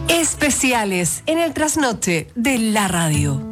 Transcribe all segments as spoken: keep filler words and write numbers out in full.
Especiales en el trasnoche de la radio.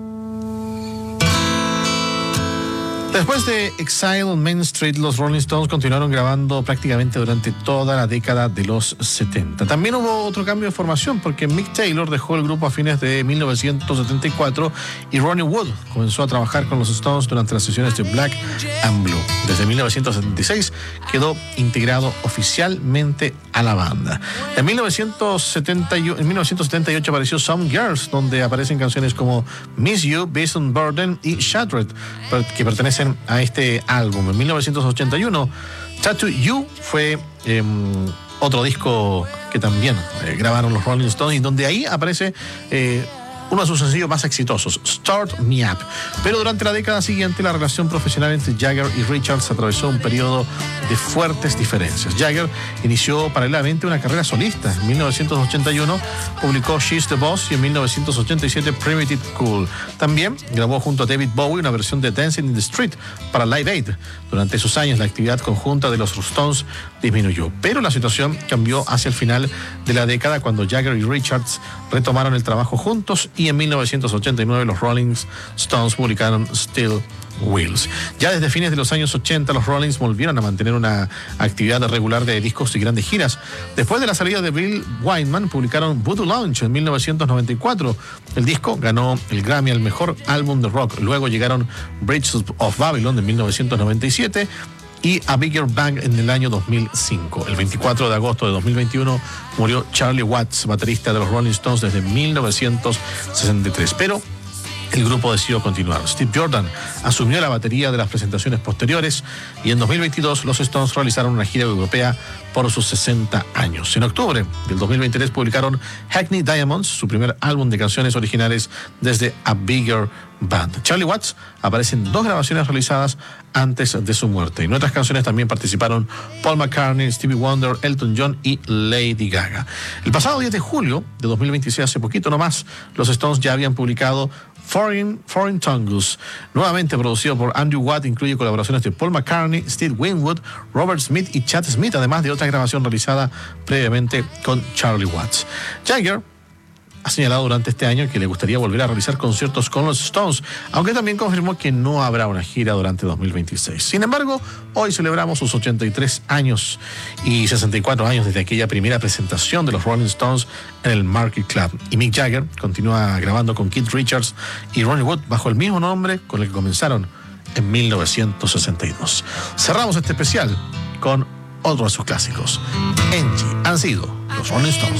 Después de Exile on Main Street, los Rolling Stones continuaron grabando prácticamente durante toda la década de los setenta. También hubo otro cambio de formación porque Mick Taylor dejó el grupo a fines de mil novecientos setenta y cuatro y Ronnie Wood comenzó a trabajar con los Stones durante las sesiones de Black and Blue. Desde mil novecientos setenta y seis quedó integrado oficialmente a la banda. En mil novecientos setenta y uno, en mil novecientos setenta y ocho apareció Some Girls, donde aparecen canciones como Miss You, Beast on Burden y Shattered, que pertenecen a este álbum. En mil novecientos ochenta y uno, Tattoo You fue eh, otro disco que también eh, grabaron los Rolling Stones y donde ahí aparece eh, uno de sus sencillos más exitosos, Start Me Up. Pero durante la década siguiente, la relación profesional entre Jagger y Richards atravesó un periodo de fuertes diferencias. Jagger inició paralelamente una carrera solista. En mil novecientos ochenta y uno publicó She's the Boss y en mil novecientos ochenta y siete Primitive Cool. También grabó junto a David Bowie una versión de Dancing in the Street para Live Aid. Durante esos años, la actividad conjunta de los Stones disminuyó. Pero la situación cambió hacia el final de la década cuando Jagger y Richards retomaron el trabajo juntos y en mil novecientos ochenta y nueve los Rolling Stones publicaron Still Wheels. Ya desde fines de los años ochenta, los Rollins volvieron a mantener una actividad regular de discos y grandes giras. Después de la salida de Bill Wyman, publicaron Voodoo Lounge en mil novecientos noventa y cuatro. El disco ganó el Grammy al mejor álbum de rock. Luego llegaron Bridges of Babylon en mil novecientos noventa y siete y A Bigger Bang en el año dos mil cinco. El veinticuatro de agosto de dos mil veintiuno murió Charlie Watts, baterista de los Rolling Stones desde mil novecientos sesenta y tres. Pero el grupo decidió continuar. Steve Jordan asumió la batería de las presentaciones posteriores y en dos mil veintidós los Stones realizaron una gira europea por sus sesenta años. En octubre del dos mil veintitrés publicaron Hackney Diamonds, su primer álbum de canciones originales desde A Bigger Band. Charlie Watts aparece en dos grabaciones realizadas antes de su muerte. En otras canciones también participaron Paul McCartney, Stevie Wonder, Elton John y Lady Gaga. El pasado diez de julio de dos mil veintiséis, hace poquito nomás, los Stones ya habían publicado Foreign, Foreign Tongues, nuevamente producido por Andrew Watt, incluye colaboraciones de Paul McCartney, Steve Winwood, Robert Smith y Chad Smith, además de otra grabación realizada previamente con Charlie Watts. Jagger ha señalado durante este año que le gustaría volver a realizar conciertos con los Stones, aunque también confirmó que no habrá una gira durante dos mil veintiséis. Sin embargo, hoy celebramos sus ochenta y tres años y sesenta y cuatro años desde aquella primera presentación de los Rolling Stones en el Market Club. Y Mick Jagger continúa grabando con Keith Richards y Ronnie Wood bajo el mismo nombre con el que comenzaron en mil novecientos sesenta y dos. Cerramos este especial con otro de sus clásicos. Angie han sido los Rolling Stones.